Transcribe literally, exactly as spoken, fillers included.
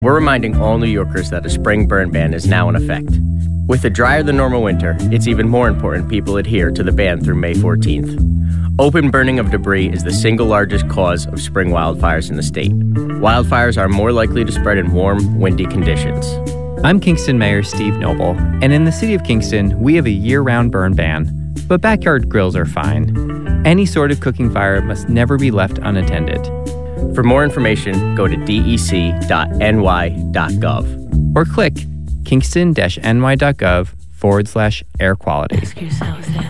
We're reminding all New Yorkers that a spring burn ban is now in effect. With a drier than normal winter, it's even more important people adhere to the ban through May fourteenth. Open burning of debris is the single largest cause of spring wildfires in the state. Wildfires are more likely to spread in warm, windy conditions. I'm Kingston Mayor Steve Noble, and in the city of Kingston, we have a year-round burn ban, but backyard grills are fine. Any sort of cooking fire must never be left unattended. For more information, go to d e c dot n y dot gov. Or click kingston-ny.gov forward slash air quality. Ask yourself this.